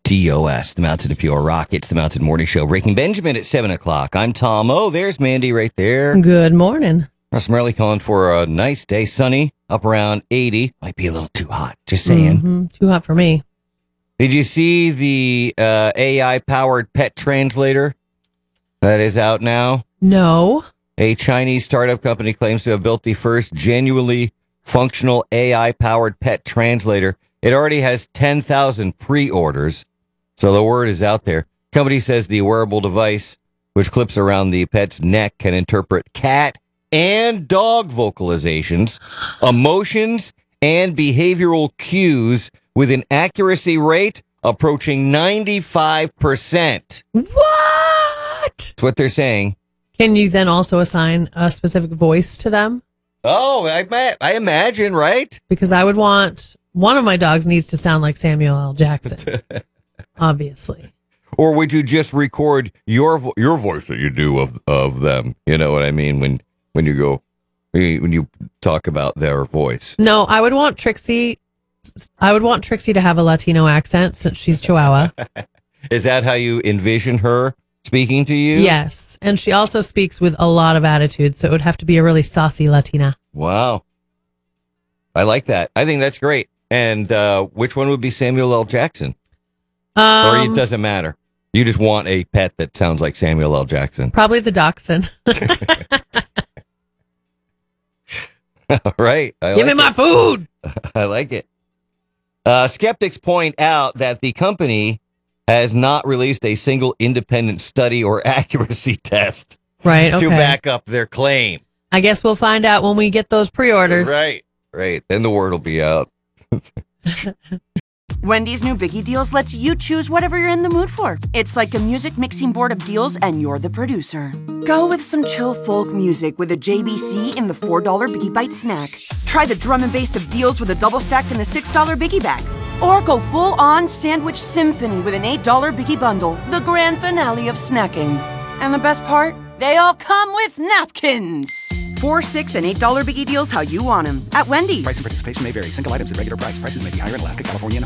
DOS, the Mountain of Pure Rock. It's the Mountain Morning Show. Breaking Benjamin at 7 o'clock. I'm Tom. Oh, there's Mandy right there. Good morning. Russ Merrily calling for a nice day. Sunny, up around 80. Might be a little too hot. Just saying. Mm-hmm. Too hot for me. Did you see the AI-powered pet translator that is out now? No. A Chinese startup company claims to have built the first genuinely functional AI-powered pet translator. It already has 10,000 pre-orders, so the word is out there. Company says the wearable device, which clips around the pet's neck, can interpret cat and dog vocalizations, emotions, and behavioral cues with an accuracy rate approaching 95%. What? That's what they're saying. Can you then also assign a specific voice to them? Oh, I imagine, right? Because I would want... One of my dogs needs to sound like Samuel L. Jackson, obviously. Or would you just record your voice that you do of them? You know what I mean? When you talk about their voice. No, I would want Trixie. I would want Trixie to have a Latino accent since she's Chihuahua. Is that how you envision her speaking to you? Yes, and she also speaks with a lot of attitude, so it would have to be a really saucy Latina. Wow, I like that. I think that's great. And which one would be Samuel L. Jackson? Or it doesn't matter. You just want a pet that sounds like Samuel L. Jackson. Probably the dachshund. All right. Give me my food. I like it. Skeptics point out that the company has not released a single independent study or accuracy test Right. Okay. to back up their claim. I guess we'll find out when we get those pre-orders. Right. Then the word will be out. Wendy's new Biggie Deals lets you choose whatever you're in the mood for. It's like a music mixing board of deals, and you're the producer. Go with some chill folk music with a JBC in the $4 Biggie Bite snack. Try the drum and bass of deals with a double stack in the $6 Biggie Bag. Or go full-on sandwich symphony with an $8 Biggie Bundle, the grand finale of snacking. And the best part? They all come with napkins. $4, $6, and $8 Biggie Deals how you want them at Wendy's. Price and participation may vary. Single items at regular price. Prices may be higher in Alaska, California, and